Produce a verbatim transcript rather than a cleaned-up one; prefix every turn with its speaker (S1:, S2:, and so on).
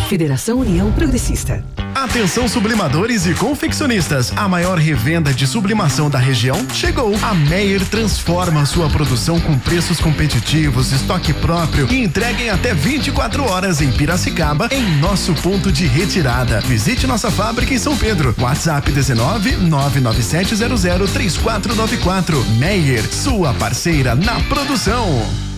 S1: Federação União Progressista.
S2: Atenção sublimadores e confeccionistas, a maior revenda de sublimação da região chegou. A Meyer transforma sua produção com preços competitivos, estoque próprio e entrega em até vinte e quatro horas em Piracicaba, em nosso ponto de retirada. Visite nossa fábrica em São Pedro. WhatsApp dezenove, nove nove sete zero zero, três quatro nove quatro. Meyer, sua parceira na produção.